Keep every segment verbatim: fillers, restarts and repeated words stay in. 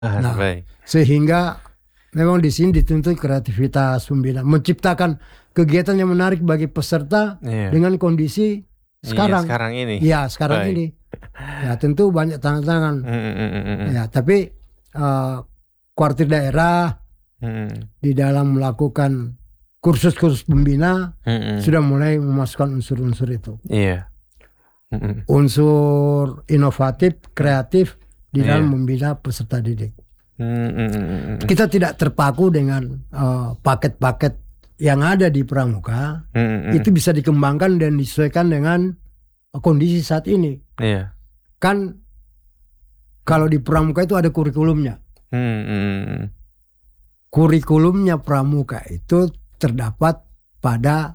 Ah, Nah, baik. sehingga memang di sini dituntut kreativitas pembina, menciptakan kegiatan yang menarik bagi peserta Iya. dengan kondisi Iya, sekarang. sekarang ini. Ya, sekarang Baik. ini. Ya, tentu banyak tantangan. Mm, mm, mm, mm, mm. Ya, tapi uh, kuartir daerah Mm, di dalam melakukan kursus-kursus pembina mm, mm. sudah mulai memasukkan unsur-unsur itu. Iya. Mm, mm. Unsur inovatif, kreatif di dalam Iya. membina peserta didik. Mm, mm, mm, mm. Kita tidak terpaku dengan uh, paket-paket yang ada di Pramuka. Mm, mm, mm. Itu bisa dikembangkan dan disesuaikan dengan kondisi saat ini. Iya. Kan kalau di Pramuka itu ada kurikulumnya. Mm, mm, mm. Kurikulumnya Pramuka itu terdapat pada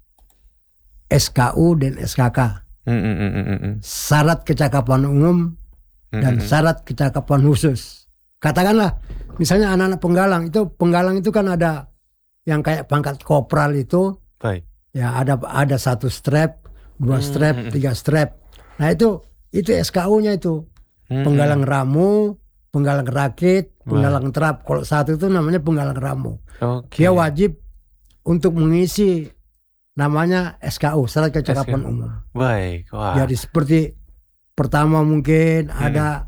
S K U dan S K K. Mm, mm, mm, mm, mm. Syarat kecakapan umum dan Mm, mm. syarat kecakapan khusus. Katakanlah misalnya anak-anak penggalang itu penggalang itu kan ada yang kayak pangkat kopral itu Baik. ya ada ada satu strap, dua Hmm, strap, hmm. tiga strap. Nah itu itu S K U-nya itu Mm, penggalang mm. ramu, penggalang rakit, Wah. penggalang terap. Kalau satu itu namanya penggalang ramu. Oke. Dia wajib untuk mengisi namanya S K U, syarat kecakapan S K U. umum. Baik. Wah. Jadi seperti pertama mungkin Hmm. ada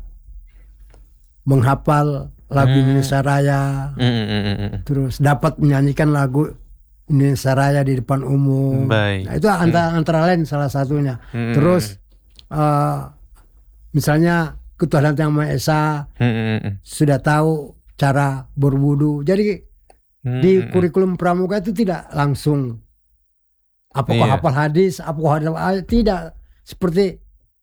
menghafal lagu Hmm. Indonesia Raya, Mm, mm, mm, mm. terus dapat menyanyikan lagu Indonesia Raya di depan umum. Baik. Nah, itu antara antara lain salah satunya. Mm, Terus eh, misalnya Ketuhanan Yang Maha Esa mm, mm, mm. sudah tahu cara berwudu. Jadi Mm, di mm, mm. kurikulum pramuka itu tidak langsung apakah Iya. hafal hadis, apakah hafal ayat, tidak seperti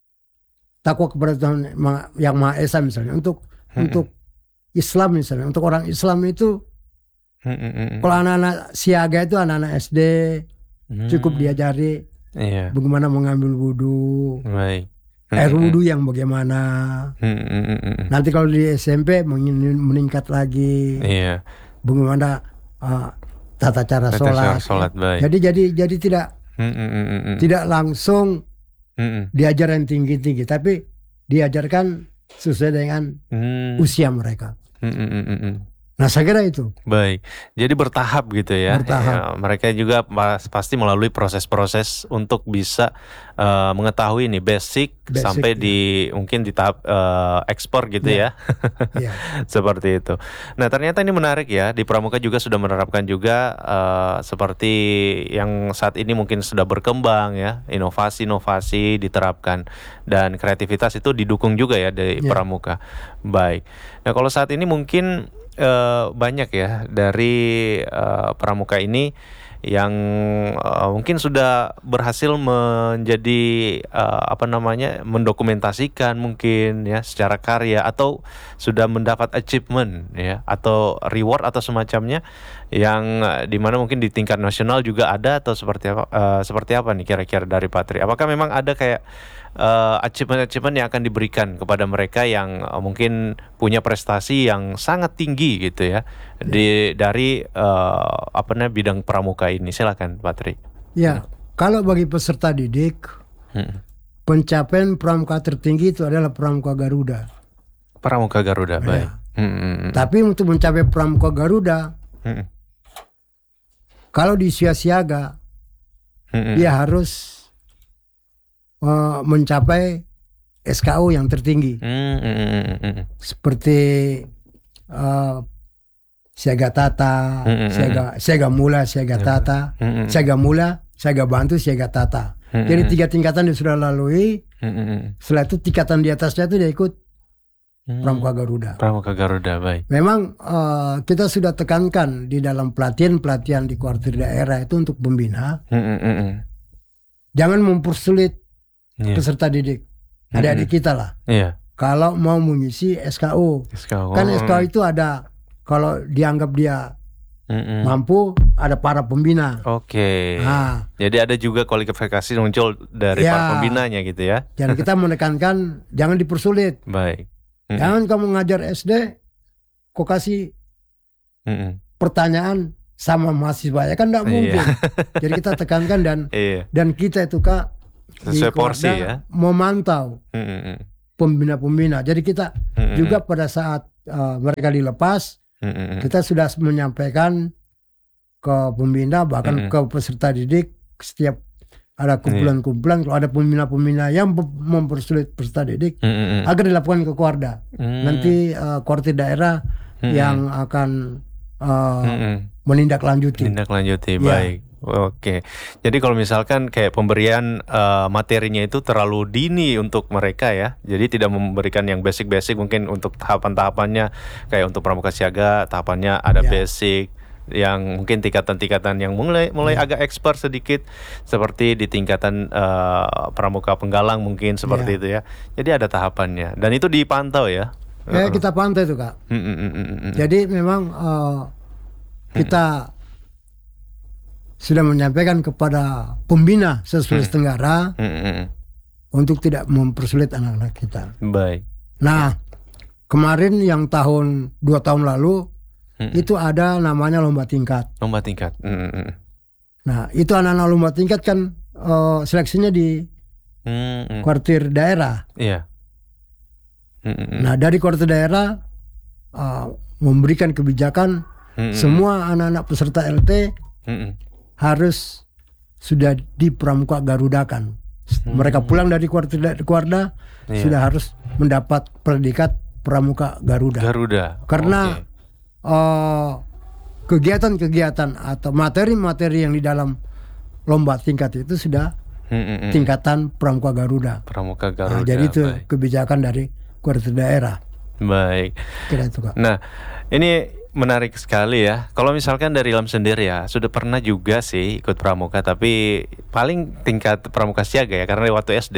takwa kepada Tuhan Ma- Yang Maha Esa misalnya untuk Mm, untuk Islam misalnya, untuk orang Islam itu mm, mm, mm. kalau anak-anak siaga itu anak-anak S D Mm. cukup diajari Iya. bagaimana mengambil wudu, Baik. air Mm, mm, wudu yang bagaimana. mm, mm, mm, mm. Nanti kalau di S M P meningkat, meningkat lagi, Iya. bagaimana uh, tata cara Tata sholat. cara sholat, baik. Jadi jadi jadi tidak Mm, mm, mm, mm, mm. tidak langsung Mm, mm. diajar yang tinggi-tinggi, tapi diajarkan sesuai dengan Mm, usia mereka. mm, mm, mm, mm, mm. Nah saya kira itu. Baik, jadi bertahap gitu ya. Bertahap. Ya, mereka juga pas- pasti melalui proses-proses untuk bisa uh, mengetahui nih basic, Basic, sampai ya. di mungkin di tahap uh, ekspor gitu Ya. ya. Ya. Seperti itu. Nah ternyata ini menarik ya, di Pramuka juga sudah menerapkan juga uh, seperti yang saat ini mungkin sudah berkembang ya, inovasi-inovasi diterapkan dan kreativitas itu didukung juga ya di Ya. Pramuka. Baik. Nah kalau saat ini mungkin uh, banyak ya dari uh, Pramuka ini yang uh, mungkin sudah berhasil menjadi uh, apa namanya mendokumentasikan mungkin ya secara karya atau sudah mendapat achievement ya atau reward atau semacamnya yang uh, dimana mungkin di tingkat nasional juga ada atau seperti apa uh, seperti apa nih kira-kira dari Patri? Apakah memang ada kayak uh, achievement-achievement yang akan diberikan kepada mereka yang uh, mungkin punya prestasi yang sangat tinggi gitu ya di dari uh, apa namanya bidang pramuka ini? Silakan Patri. Ya, kalau bagi peserta didik, Hmm. pencapaian pramuka tertinggi itu adalah pramuka Garuda. Pramuka Garuda, Ya. baik. Hmm, hmm, hmm. Tapi untuk mencapai pramuka Garuda, Hmm, kalau di usia siaga, hmm, hmm. dia harus uh, mencapai S K U yang tertinggi. Hmm, hmm, hmm, hmm, hmm. Seperti uh, siaga tata, Mm-mm. siaga siaga mula, siaga tata, Mm-mm. siaga mula, siaga bantu, siaga tata. Mm-mm. Jadi tiga tingkatan dia sudah lalui. Hmm, hmm, hmm. Setelah itu tingkatan di atasnya itu dia ikut Hmm. pramuka Garuda. Pramuka Garuda, baik. Memang uh, kita sudah tekankan di dalam pelatihan-pelatihan di kuartir daerah itu untuk pembina, Hmm, hmm, hmm, hmm. jangan mempersulit Iya. peserta didik, adik-adik kita lah. Iya. Kalau mau mengisi S K U, S K U. kan S K U itu ada kalau dianggap dia Hmm, hmm. mampu, ada para pembina. Oke. Nah, Jadi ada juga kualifikasi muncul dari Ya. para pembinanya gitu ya. dan kita menekankan jangan dipersulit. Baik. Hmm, Jangan kamu ngajar S D, kok kasih hmm, hmm. pertanyaan sama mahasiswa, ya kan tidak Iya. mungkin. Jadi kita tekankan dan Iya. dan kita itu Kak di Sesuai porsi Keluarga ya. memantau Hmm, hmm, hmm. pembina-pembina. Jadi kita Hmm, hmm. juga pada saat uh, mereka dilepas, Mm-mm. kita sudah menyampaikan ke pembina bahkan Mm-mm. ke peserta didik setiap ada kumpulan-kumpulan kalau ada pembina-pembina yang mempersulit peserta didik Mm-mm. agar dilakukan ke Kuarda. Mm. Nanti uh, Kuartir daerah Mm-mm. yang akan uh, Mm-mm. menindaklanjuti. Menindaklanjuti, Ya. baik. Oke. Jadi kalau misalkan kayak pemberian uh, materinya itu terlalu dini untuk mereka ya. Jadi tidak memberikan yang basic-basic, mungkin untuk tahapan-tahapannya kayak untuk pramuka siaga tahapannya ada Ya. basic, yang mungkin tingkatan-tingkatan yang mulai mulai Ya. agak expert sedikit seperti di tingkatan uh, pramuka penggalang mungkin seperti Ya. itu ya. Jadi ada tahapannya dan itu dipantau ya. Ya, kita pantau itu, Kak. Mm, mm, mm, mm, mm. Jadi memang uh, kita sudah menyampaikan kepada pembina se-Sulawesi Tenggara Mm, mm, mm. untuk tidak mempersulit anak-anak kita. Baik. Nah, kemarin yang tahun dua tahun lalu Mm, mm. itu ada namanya lomba tingkat. Lomba tingkat. Mm, mm, mm. Nah, itu anak-anak lomba tingkat kan uh, seleksinya di Mm, mm. kuartir daerah. Iya. Mm, mm, mm. Nah, dari kuartir daerah uh, memberikan kebijakan Mm, mm. semua anak-anak peserta L T Mm, mm. harus sudah di pramuka garudakan. Mereka pulang dari kuartir Kuarda Iya. sudah harus mendapat predikat pramuka Garuda. Garuda. Karena Oke. uh, kegiatan-kegiatan atau materi-materi yang di dalam lomba tingkat itu sudah Mm, mm, mm. tingkatan pramuka Garuda. Pramuka Nah, Garuda. jadi itu Baik. kebijakan dari kuartir daerah. Baik. Kira itu, Kak. Nah, ini menarik sekali ya. Kalau misalkan dari Ilham sendiri ya, sudah pernah juga sih ikut pramuka, tapi paling tingkat pramuka siaga ya, karena waktu S D.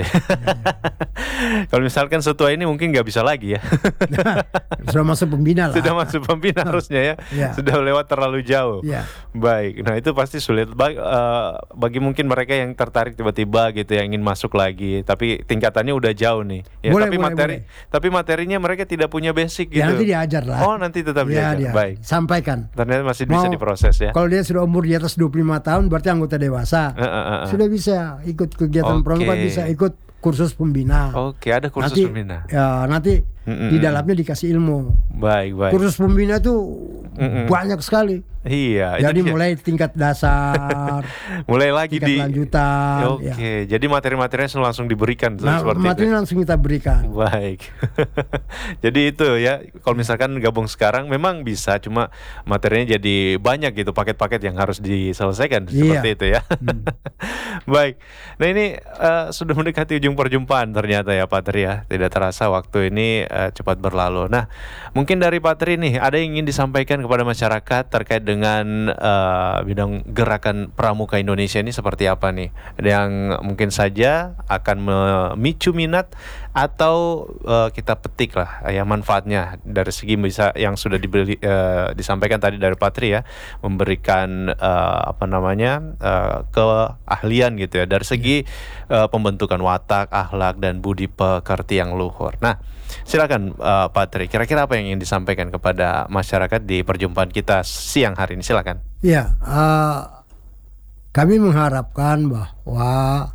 Kalau misalkan setua ini mungkin nggak bisa lagi ya. Sudah masuk pembina lah. Sudah masuk pembina harusnya ya. Ya. Sudah lewat terlalu jauh. Ya. Baik. Nah, itu pasti sulit bagi, uh, bagi mungkin mereka yang tertarik tiba-tiba gitu yang ingin masuk lagi, tapi tingkatannya udah jauh nih. Ya, Boleh, tapi boleh, materi boleh. tapi materinya mereka tidak punya basic Ya, gitu. nanti diajar lah. Oh, nanti tetap Ya, diajar. dia Baik. sampaikan. Ternyata masih bisa Mau- diproses ya. Kalau dia sudah umur di atas dua puluh lima tahun berarti anggota dewasa. Eh, eh, eh, eh. Sudah bisa ikut kegiatan Oke. pramuka, bisa ikut kursus pembina. Oke, ada kursus nanti, pembina. Ya, nanti Mm-mm. di dalamnya dikasih ilmu. Baik, baik. Kursus pembina tuh Mm-mm. banyak sekali. Iya, itu Jadi dia. mulai tingkat dasar, mulai lagi tingkat di lanjutan. Oke, ya. jadi materi-materinya langsung diberikan Nah, seperti materi itu. langsung kita berikan. Baik. Jadi itu ya, kalau misalkan gabung sekarang memang bisa, cuma materinya jadi banyak gitu, paket-paket yang harus diselesaikan Iya. seperti itu ya. Hmm. Baik. Nah, ini eh, sudah mendekati ujung perjumpaan ternyata ya Pak Tri ya. Tidak terasa waktu ini eh, cepat berlalu. Nah, mungkin dari Pak Tri nih ada yang ingin disampaikan kepada masyarakat terkait dengan eh, bidang gerakan pramuka Indonesia ini seperti apa nih? Ada yang mungkin saja akan memicu minat atau eh, kita petik lah ya manfaatnya dari segi bisa yang sudah dibeli, eh, disampaikan tadi dari Pak Tri ya, memberikan eh, apa namanya eh, keahlian gitu ya dari segi eh, pembentukan watak, akhlak dan budi pekerti yang luhur. Nah, silakan eh, Pak Tri, kira-kira apa yang ingin disampaikan kepada masyarakat di perjumpaan kita siang hari ini? Silakan. Ya, eh, kami mengharapkan bahwa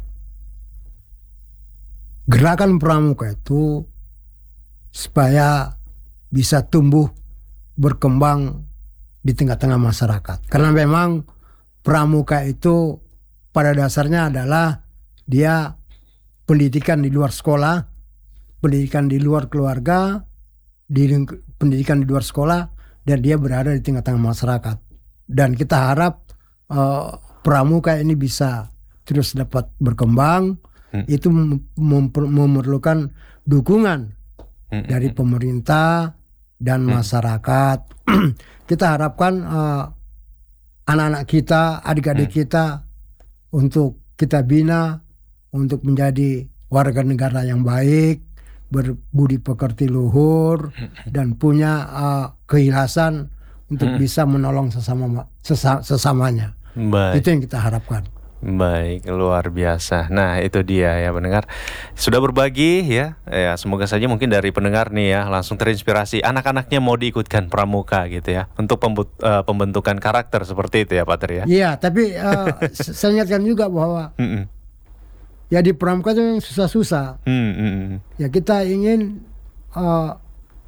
gerakan pramuka itu supaya bisa tumbuh berkembang di tengah-tengah masyarakat. Karena memang pramuka itu pada dasarnya adalah dia pendidikan di luar sekolah, pendidikan di luar keluarga, di pendidikan di luar sekolah, dan dia berada di tengah-tengah masyarakat. Dan kita harap uh, pramuka ini bisa terus dapat berkembang. Hmm. Itu mem- memerlukan dukungan hmm. dari pemerintah dan hmm. masyarakat. Kita harapkan uh, anak-anak kita, adik-adik hmm. kita untuk kita bina untuk menjadi warga negara yang baik, berbudi pekerti luhur, dan punya uh, keikhlasan untuk hmm. bisa menolong sesama sesa, sesamanya. Baik. Itu yang kita harapkan. Baik, luar biasa. Nah, itu dia ya pendengar. Sudah berbagi ya. Ya, semoga saja mungkin dari pendengar nih ya langsung terinspirasi, anak-anaknya mau diikutkan pramuka gitu ya untuk pembut, uh, pembentukan karakter seperti itu ya Pak Tri ya. Iya, tapi uh, saya ingatkan juga bahwa ya di pramuka itu susah-susah. Mm-mm. Ya kita ingin uh,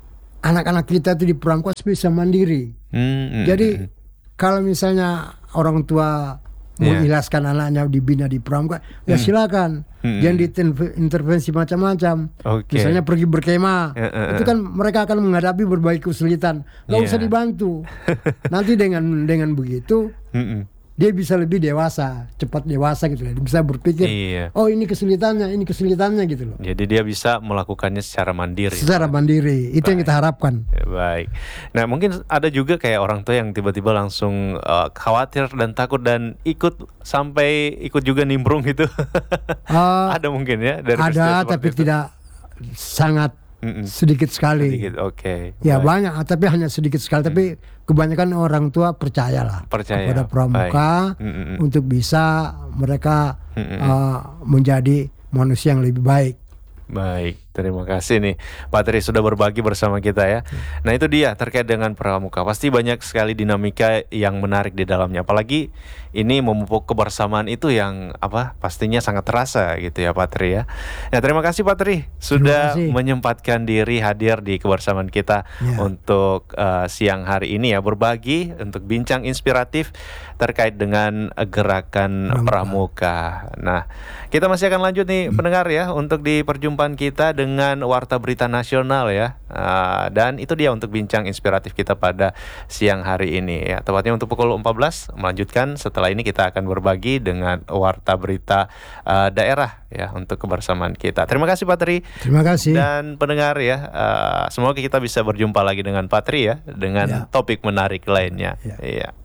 anak-anak kita itu di Pramuka bisa mandiri. Hmm, hmm, Jadi hmm. kalau misalnya orang tua Yeah. mengikhlaskan anaknya dibina di Pramuka, ya silakan. Hmm. Jangan diintervensi macam-macam. Oke. Misalnya pergi berkemah, Ya, eh, itu eh. kan mereka akan menghadapi berbagai kesulitan. Gak Yeah. usah dibantu. Nanti dengan dengan begitu Hmm, hmm. dia bisa lebih dewasa, cepat dewasa gitu loh. Dia bisa berpikir, Iya. oh ini kesulitannya, ini kesulitannya gitu loh. Jadi dia bisa melakukannya secara mandiri. Secara mandiri, itu yang kita harapkan. Ya, baik. Nah mungkin ada juga kayak orang tua yang tiba-tiba langsung uh, khawatir dan takut dan ikut sampai ikut juga nimbrung gitu. Uh, Ada mungkin ya dari peristiwa ada, seperti tapi itu? tidak sangat Mm-mm. sedikit sekali. Sedikit, oke. Ya Baik. banyak, tapi hanya sedikit sekali. Tapi kebanyakan orang tua percayalah Percaya. kepada Pramuka Baik. Mm-mm. untuk bisa mereka Mm-mm. uh, menjadi manusia yang lebih baik. Baik, terima kasih nih Pak Tri sudah berbagi bersama kita ya. Nah itu dia terkait dengan Pramuka. Pasti banyak sekali dinamika yang menarik di dalamnya. Apalagi ini memupuk kebersamaan itu yang apa pastinya sangat terasa gitu ya Pak Tri ya. Nah terima kasih Pak Tri sudah kasih. menyempatkan diri hadir di kebersamaan kita Ya. untuk uh, siang hari ini ya, berbagi untuk bincang inspiratif terkait dengan uh, gerakan Pramuka. Nah kita masih akan lanjut nih pendengar ya untuk di perjumpaan kita dengan Warta Berita Nasional ya. Uh, dan itu dia untuk bincang inspiratif kita pada siang hari ini ya. Tepatnya untuk pukul empat belas melanjutkan. Setelah ini kita akan berbagi dengan Warta Berita uh, daerah ya untuk kebersamaan kita. Terima kasih Pak Tri. Terima kasih. Dan pendengar ya, uh, semoga kita bisa berjumpa lagi dengan Pak Tri ya dengan Ya. topik menarik lainnya. Ya. Iya.